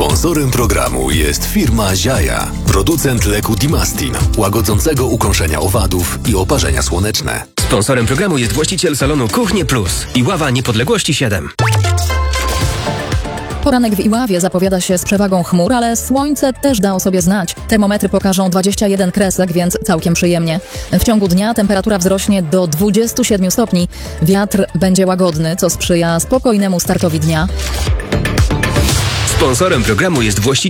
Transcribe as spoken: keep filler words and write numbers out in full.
Sponsorem programu jest firma Ziaja, producent leku Dimastin, łagodzącego ukończenia owadów i oparzenia słoneczne. Sponsorem programu jest właściciel salonu Kuchnie Plus i Ława Niepodległości siedem. Poranek w Iławie zapowiada się z przewagą chmur, ale słońce też da o sobie znać. Termometry pokażą dwadzieścia jeden kresek, więc całkiem przyjemnie. W ciągu dnia temperatura wzrośnie do dwudziestu siedmiu stopni. Wiatr będzie łagodny, co sprzyja spokojnemu startowi dnia. Sponsorem programu jest właściciel